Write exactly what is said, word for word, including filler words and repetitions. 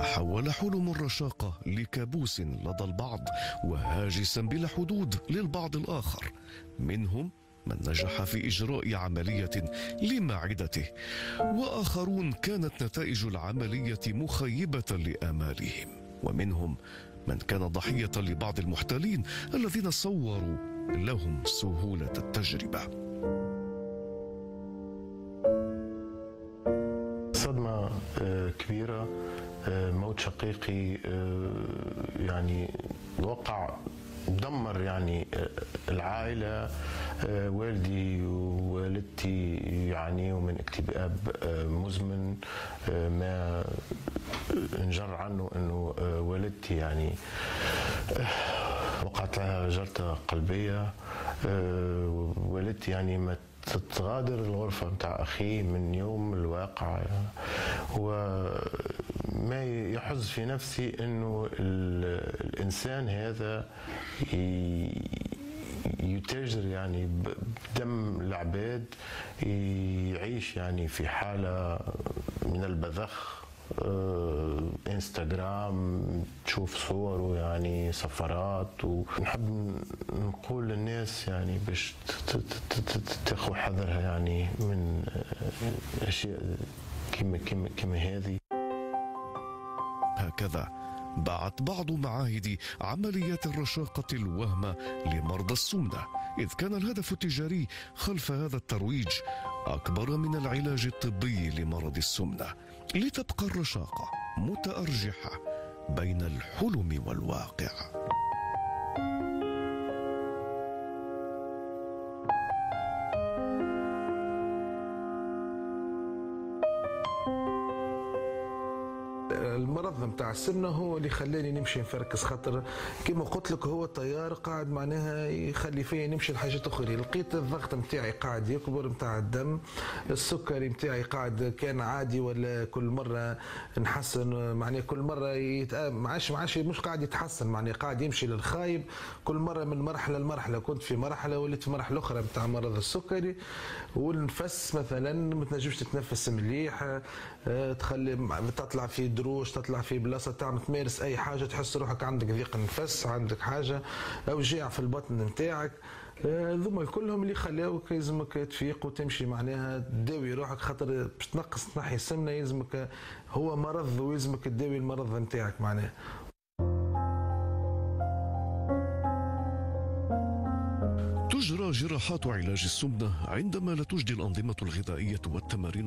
تحول حلم الرشاقة لكابوس لدى البعض وهاجسا بلا حدود للبعض الآخر. منهم من نجح في إجراء عملية لمعدته، وآخرون كانت نتائج العملية مخيبة لآمالهم، ومنهم من كان ضحية لبعض المحتالين الذين صوروا لهم سهولة التجربة. صدمة كبيرة، موت شقيقي يعني وقع دمر يعني العائلة. والدي ووالدتي يعانيوا من اكتئاب مزمن، ما انجر عنه انه والدتي يعني وقعت لها جلطة قلبية. والدتي يعني ما تتغادر الغرفة متاع أخي من يوم الواقع، وما يحز في نفسي أنه الإنسان هذا يتاجر يعني بدم العباد، يعيش يعني في حالة من البذخ. انستغرام تشوف صوره يعني سفرات، ونحب نقول للناس يعني باش تاخذ حذرها يعني من اشياء كما كما كما هذه. هكذا باعت بعض معاهد عمليات الرشاقة الوهم لمرضى السمنة، إذ كان الهدف التجاري خلف هذا الترويج أكبر من العلاج الطبي لمرض السمنة، لتبقى الرشاقة متأرجحة بين الحلم والواقع. المرض نتاع السمنه هو اللي خلاني نمشي نفركس، خاطر كما قلت لك هو التيار قاعد معناها يخلي فيا نمشي لحاجات اخرى. لقيت الضغط نتاعي قاعد يكبر نتاع الدم، السكري نتاعي قاعد كان عادي ولا كل مره نحسن، معناها كل مره ما عادش ما عادش مش قاعد يتحسن، معناها قاعد يمشي للخايب كل مره من مرحله لمرحله. كنت في مرحله وليت في مرحله اخرى نتاع مرض السكري. والنفس مثلا ما تنجمش تتنفس مليح، تخلي تطلع في دروش، تطلع في بلاصه تعمل تمارس اي حاجه تحس روحك عندك ضيق نفس، عندك حاجه اوجاع في البطن نتاعك. ذوما كلهم اللي خلاوك يلزمك تفيق وتمشي معناها تداوي روحك، خاطر باش تنقص تنحي السمنه يلزمك هو مرض ويلزمك تداوي المرض نتاعك معناها. تجرى جراحات علاج السمنة عندما لا تجدي الأنظمة الغذائية والتمارين